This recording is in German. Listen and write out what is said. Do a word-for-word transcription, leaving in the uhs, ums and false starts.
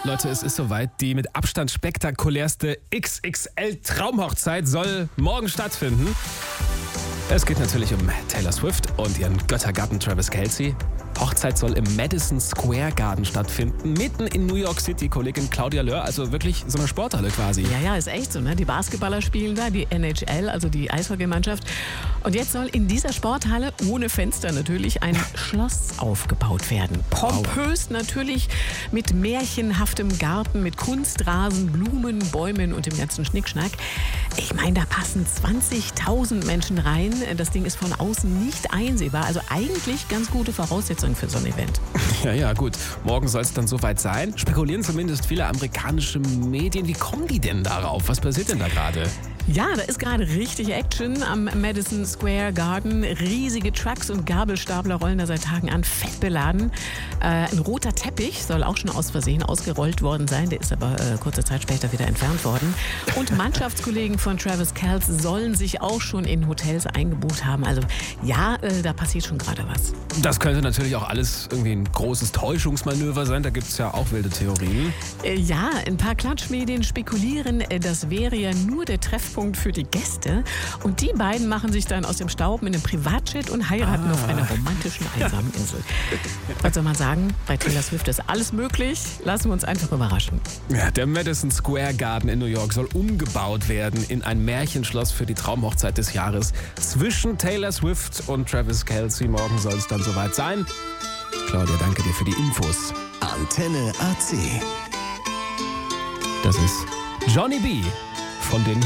Leute, es ist soweit. Die mit Abstand spektakulärste X X L-Traumhochzeit soll morgen stattfinden. Es geht natürlich um Taylor Swift und ihren Göttergatten Travis Kelce. Hochzeit soll im Madison Square Garden stattfinden, mitten in New York City. Kollegin Claudia Löhr, also wirklich so eine Sporthalle quasi. Ja, ja, ist echt so, ne? Die Basketballer spielen da, die N H L, also die Eishockeymannschaft. Und jetzt soll in dieser Sporthalle, ohne Fenster natürlich, ein Schloss aufgebaut werden. Pompös natürlich, mit märchenhaftem Garten, mit Kunstrasen, Blumen, Bäumen und dem ganzen Schnickschnack. Ich meine, da passen zwanzigtausend Menschen rein. Das Ding ist von außen nicht einsehbar. Also eigentlich ganz gute Voraussetzungen für so ein Event. Ja, ja, gut. Morgen soll es dann soweit sein. Spekulieren zumindest viele amerikanische Medien. Wie kommen die denn darauf? Was passiert denn da gerade? Ja, da ist gerade richtig Action am Madison Square Garden. Riesige Trucks und Gabelstapler rollen da seit Tagen an, fett beladen. Äh, ein roter Teppich soll auch schon aus Versehen ausgerollt worden sein. Der ist aber äh, kurze Zeit später wieder entfernt worden. Und Mannschaftskollegen von Travis Kelce sollen sich auch schon in Hotels eingebucht haben. Also ja, äh, da passiert schon gerade was. Das könnte natürlich auch alles irgendwie ein großes Täuschungsmanöver sein. Da gibt es ja auch wilde Theorien. Äh, ja, ein paar Klatschmedien spekulieren, äh, das wäre ja nur der Treffpunkt für die Gäste. Und die beiden machen sich dann aus dem Staub mit einem Privatjet und heiraten ah. auf einer romantischen, einsamen Insel. Was soll man sagen? Bei Taylor Swift ist alles möglich. Lassen wir uns einfach überraschen. Ja, der Madison Square Garden in New York soll umgebaut werden in ein Märchenschloss für die Traumhochzeit des Jahres zwischen Taylor Swift und Travis Kelce. Morgen soll es dann soweit sein. Claudia, danke dir für die Infos. Antenne A C. Das ist Johnny B. von den